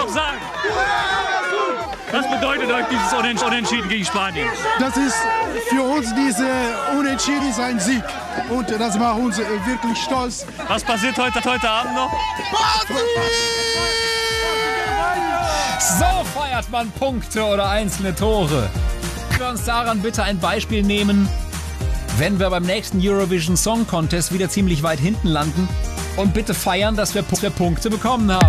noch sagen? Was bedeutet euch dieses Unentschieden gegen Spanien? Das ist für uns diese Unentschieden ist ein Sieg. Und das macht uns wirklich stolz. Was passiert heute Abend noch? So feiert man Punkte oder einzelne Tore. Können wir uns daran bitte ein Beispiel nehmen, wenn wir beim nächsten Eurovision Song Contest wieder ziemlich weit hinten landen und bitte feiern, dass wir Punkte bekommen haben.